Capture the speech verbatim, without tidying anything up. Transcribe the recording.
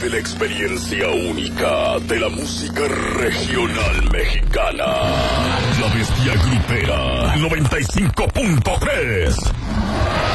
Vive la experiencia única de la música regional mexicana. La Bestia Grupera noventa y cinco punto tres.